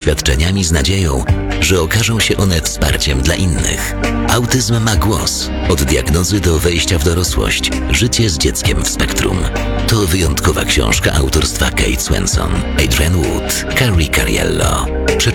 doświadczeniami z nadzieją, że okażą się one wsparciem dla innych. Autyzm ma głos. Od diagnozy do wejścia w dorosłość. Życie z dzieckiem w spektrum. To wyjątkowa książka autorstwa Kate Swenson, Adrienne Wood, Carrie Cariello.